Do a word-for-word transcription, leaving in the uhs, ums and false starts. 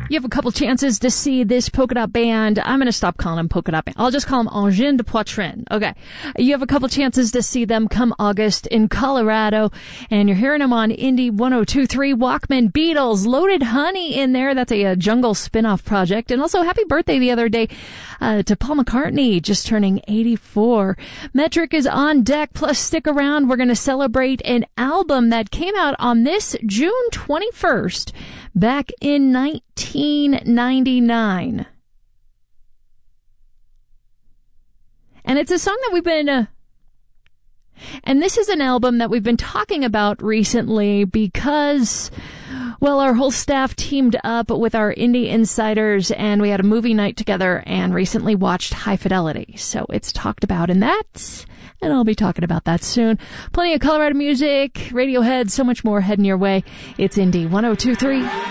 You have a couple chances to see this polka dot band. I'm going to stop calling them polka dot band. I'll just call them Engin de Poitrine. Okay. You have a couple chances to see them come August in Colorado, and you're hearing them on Indie one oh two point three. Walkman Beatles, Loaded Honey in there. That's a, a Jungle spin-off project. And also happy birthday the other day uh, to Paul McCartney, just turning eighty-four. Metric is on deck, plus stick around. We're going to celebrate an album that came out on this June twenty-first. Back in nineteen ninety-nine. And it's a song that we've been... Uh, and this is an album that we've been talking about recently because, well, our whole staff teamed up with our indie insiders and we had a movie night together and recently watched High Fidelity. So it's talked about in that, and I'll be talking about that soon. Plenty of Colorado music, Radiohead, so much more heading your way. It's Indie one oh two point three.